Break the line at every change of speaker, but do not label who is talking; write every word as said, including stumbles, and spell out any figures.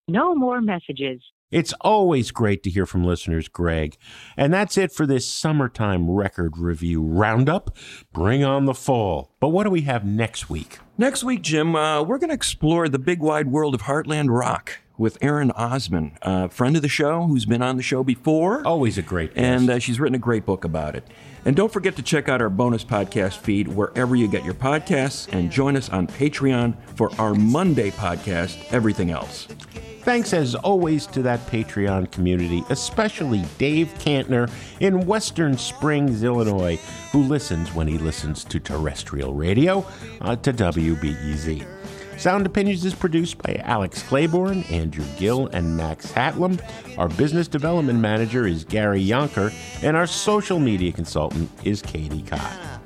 No more messages.
It's always great to hear from listeners, Greg. And that's it for this summertime record review roundup. Bring on the fall. But what do we have next week?
Next week, Jim, uh, we're going to explore the big wide world of Heartland rock with Erin Osmond, a friend of the show who's been on the show before.
Always a great guest.
And uh, she's written a great book about it. And don't forget to check out our bonus podcast feed wherever you get your podcasts, and join us on Patreon for our Monday podcast, Everything Else.
Thanks, as always, to that Patreon community, especially Dave Kantner in Western Springs, Illinois, who listens when he listens to terrestrial radio uh, to W B E Z. Sound Opinions is produced by Alex Claiborne, Andrew Gill, and Max Hatlam. Our business development manager is Gary Yonker, and our social media consultant is Katie Cott.